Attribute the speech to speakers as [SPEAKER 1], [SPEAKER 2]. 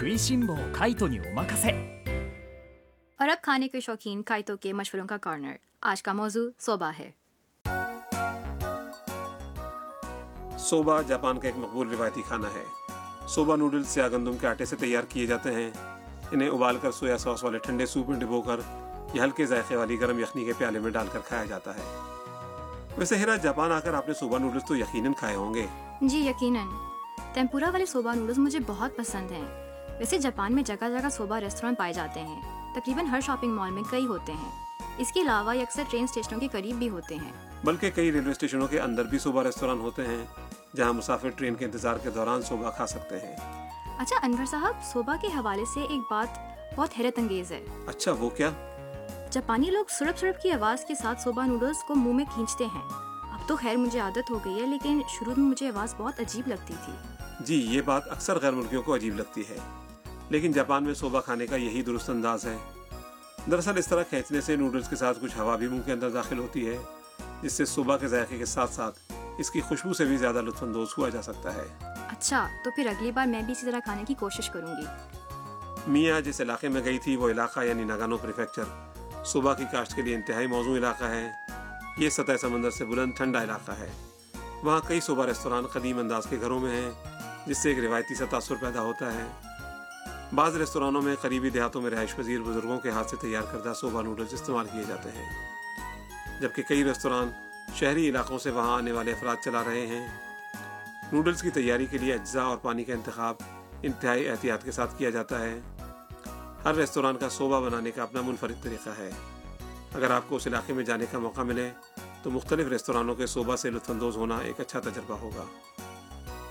[SPEAKER 1] 食いしん坊カイトにお任せ。
[SPEAKER 2] और अब खाने के शौकीन काइतो के मशवरों का कॉर्नर। आज का मौजू सोबा है।
[SPEAKER 3] सोबा जापान का एक मकबूल रिवायती खाना है। सोबा नूडल्स से गंदम के आटे से तैयार किए जाते हैं। इन्हें उबालकर सोया सॉस वाले ठंडे सूप में डिबोकर या हल्के जायके वाली गर्म यखनी के प्याले में डालकर खाया जाता है। वैसे हिरा, जापान आकर आपने सोबा नूडल्स तो यकीनन खाए होंगे।
[SPEAKER 2] जी यकीनन, टेम्पुरा वाले सोबा नूडल्स मुझे बहुत पसंद हैं। वैसे जापान में जगह जगह सोबा रेस्टोरेंट पाए जाते हैं। तकरीबन हर शॉपिंग मॉल में कई होते हैं। इसके अलावा ये अक्सर ट्रेन स्टेशनों के करीब भी होते हैं। बल्कि
[SPEAKER 3] कई रेलवे स्टेशनों के अंदर भी सोबा रेस्टोरेंट होते हैं, जहां मुसाफिर ट्रेन के इंतजार के दौरान सोबा खा सकते हैं।
[SPEAKER 2] अच्छा अनवर साहब, सोबा के हवाले से एक बात बहुत हैरत अंगेज है।
[SPEAKER 3] अच्छा, वो क्या?
[SPEAKER 2] जापानी लोग सुड़प सुड़प की आवाज के साथ सोबा नूडल्स को मुंह में खींचते हैं। अब तो खैर मुझे आदत हो गई है, लेकिन शुरू में मुझे आवाज बहुत अजीब लगती थी।
[SPEAKER 3] जी, ये बात अक्सर गैर मुल्कियों को अजीब लगती है, लेकिन जापान में सोबा खाने का यही दुरुस्त अंदाज है। दरअसल इस तरह खींचने से नूडल्स के साथ कुछ हवा भी मुंह के अंदर दाखिल होती है, जिससे सोबा के जायके के साथ साथ इसकी खुशबू से भी ज्यादा लुत्फानंदोज हुआ जा सकता है।
[SPEAKER 2] अच्छा, तो फिर अगली बार मैं भी इसी तरह खाने की कोशिश करूंगी।
[SPEAKER 3] मिया जिस इलाके में गई थी वो इलाका यानी नागानो प्रीफेक्चर सोबा की काश्त के लिए इंतहाई मौजूद इलाका है। ये सतह समंदर से बुलंद ठंडा इलाका है। वहाँ कई सोबा रेस्तोरां कदीम अंदाज के घरों में हैं, जिससे एक रिवायती सा तासुर पैदा होता है। बाज़ रेस्तोरानों में करीबी देहातों में रहायश पजीर बुजुर्गों के हाथ से तैयार करदा सोबा नूडल्स इस्तेमाल किए जाते हैं, जबकि कई रेस्तोरां शहरी इलाकों से वहाँ आने वाले अफराद चला रहे हैं। नूडल्स की तैयारी के लिए अज्जा और पानी का इंतखाब इंतहाई एहतियात के साथ किया जाता है। हर रेस्तोरां का सोबा बनाने का अपना मुनफरिद तरीका है। अगर आपको उस इलाके में जाने का मौका मिले तो मुख्तलिफ रेस्तोरानों के सोबा से लुत्फानंदोज होना एक अच्छा तजर्बा होगा।